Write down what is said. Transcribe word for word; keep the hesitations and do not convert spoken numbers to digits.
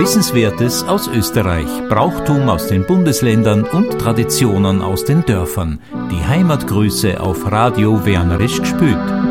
Wissenswertes aus Österreich, Brauchtum aus den Bundesländern und Traditionen aus den Dörfern. Die Heimatgrüße auf Radio Wernerisch gspült.